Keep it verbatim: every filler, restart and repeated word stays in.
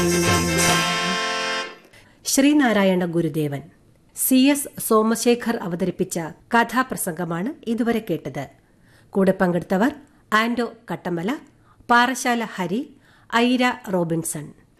ശ്രീനാരായണ ഗുരുദേവൻ C S Somashekar അവതരിപ്പിച്ച കഥാപ്രസംഗമാണ് ഇതുവരെ കേട്ടത്. കൂടെ പങ്കെടുത്തവർ ആൻഡോ കട്ടമല, പാറശാല ഹരി, ഐര റോബിൻസൺ.